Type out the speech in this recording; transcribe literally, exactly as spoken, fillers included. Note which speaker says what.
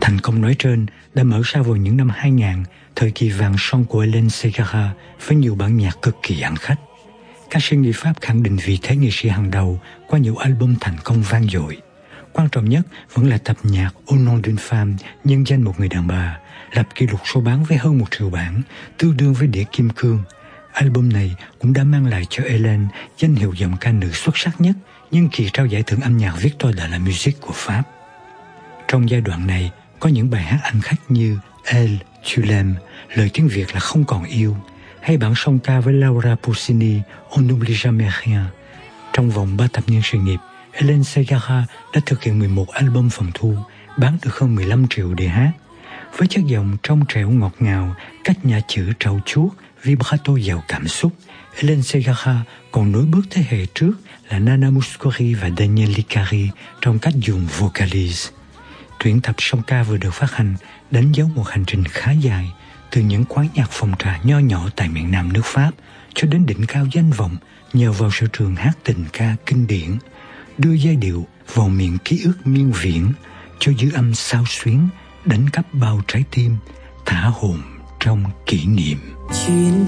Speaker 1: Thành công nói trên đã mở ra vào những năm hai nghìn, thời kỳ vàng son của Hélène Ségara với nhiều bản nhạc cực kỳ ăn khách. Các sĩ người Pháp khẳng định vị thế nghệ sĩ hàng đầu qua nhiều album thành công vang dội. Quan trọng nhất vẫn là tập nhạc Au nom d'une femme, nhân danh một người đàn bà, lập kỷ lục số bán với hơn một triệu bản, tương đương với đĩa kim cương. Album này cũng đã mang lại cho Hélène danh hiệu giọng ca nữ xuất sắc nhất nhân kỳ trao giải thưởng âm nhạc Victor de la Musique của Pháp. Trong giai đoạn này, có những bài hát ăn khách như Elle, tu l'aimes, lời tiếng Việt là Không còn yêu, hay bản song ca với Laura Pausini, On n'oublie jamais rien. Trong vòng ba thập niên sự nghiệp, Hélène Ségara đã thực hiện mười một album phòng thu, bán được hơn mười lăm triệu đĩa hát. Với chất giọng trong trẻo ngọt ngào, cách nhả chữ trau chuốt, vibrato giàu cảm xúc, Hélène Ségara còn nối bước thế hệ trước là Nana Mouskouri và Daniel Licari trong cách dùng vocalize. Tuyển tập song ca vừa được phát hành đánh dấu một hành trình khá dài, từ những quán nhạc phòng trà nho nhỏ tại miền Nam nước Pháp cho đến đỉnh cao danh vọng nhờ vào sở trường hát tình ca kinh điển, đưa giai điệu vào miền ký ức miên viễn, cho dư âm xao xuyến đánh cắp bao trái tim, thả hồn trong kỷ niệm.
Speaker 2: Chuyện